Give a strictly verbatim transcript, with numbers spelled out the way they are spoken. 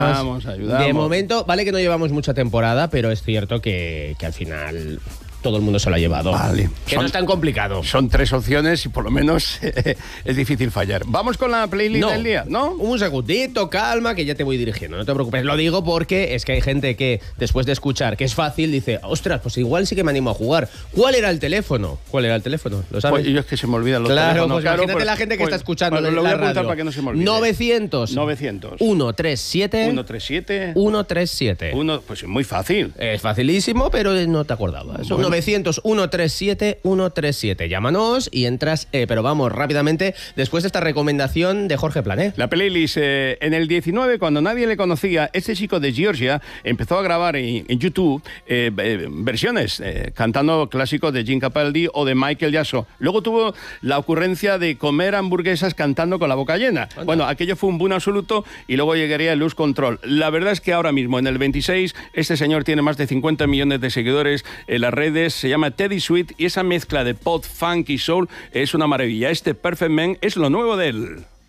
Vamos, ayudamos. De momento, vale que no llevamos mucha temporada, pero es cierto que, que al final todo el mundo se lo ha llevado. Vale. Que Son- no es tan complicado. Son tres opciones y por lo menos eh, es difícil fallar. Vamos con la playlist del día, ¿no? Un segundito, calma, que ya te voy dirigiendo, no te preocupes. Lo digo porque es que hay gente que después de escuchar que es fácil dice, ostras, pues igual sí que me animo a jugar. ¿Cuál era el teléfono? ¿Cuál era el teléfono? ¿Lo sabes? Pues yo es que se me olvidan los Claro, teléfonos. pues imagínate pues- la gente que pues- está escuchando pues en lo voy la a apuntar radio. para que no se me olvide. novecientos novecientos uno tres siete uno tres siete uno tres siete. Uno, pues es muy fácil. Es facilísimo, pero no te acordabas. Bueno. novecientos uno tres siete uno tres siete. Llámanos y entras, eh, pero vamos, rápidamente, después de esta recomendación de Jorge Plané. La playlist, eh, en el diecinueve, cuando nadie le conocía, este chico de Georgia empezó a grabar en, en YouTube eh, eh, versiones, eh, cantando clásicos de Jim Capaldi o de Michael Jackson. Luego tuvo la ocurrencia de comer hamburguesas cantando con la boca llena. Anda. Bueno, aquello fue un boom absoluto y luego llegaría el Lose Control. La verdad es que ahora mismo, en el veintiséis, este señor tiene más de cincuenta millones de seguidores en las redes, se llama Teddy Sweet y esa mezcla de pop, funk y soul es una maravilla. Este Perfect Man es lo nuevo de él.